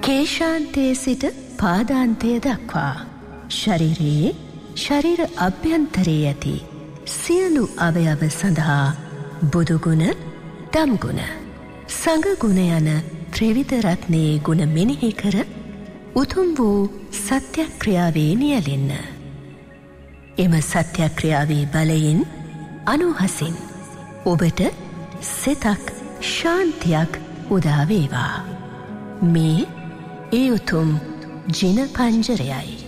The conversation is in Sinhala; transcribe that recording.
කේශාන්තයේ සිට පාදාන්තය දක්වා ශරීරයේ ශරීර අභ්‍යන්තරයේ ඇති සියලු අවයව සඳහා බුදුගුණ, දම්ගුණ, සංඝගුණ යන ත්‍රිවිධ රත්නයේ ගුණ මෙනෙහි කර උතුම් වූ සත්‍යක්‍රියාවේ නියැලෙන්න. එම සත්‍යක්‍රියාවේ බලයෙන් අනුහසින් ඔබට සිතක් ශාන්තියක් උදා වේවා. මේ ඒ උතුම් ජින පංජරයයි.